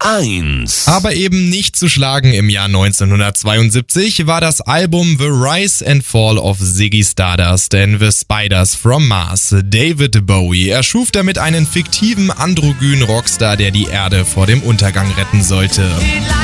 1. Aber eben nicht zu schlagen im Jahr 1972 war das Album The Rise and Fall of Ziggy Stardust and the Spiders from Mars. David Bowie erschuf damit einen fiktiven androgynen Rockstar, der die Erde vor dem Untergang retten sollte.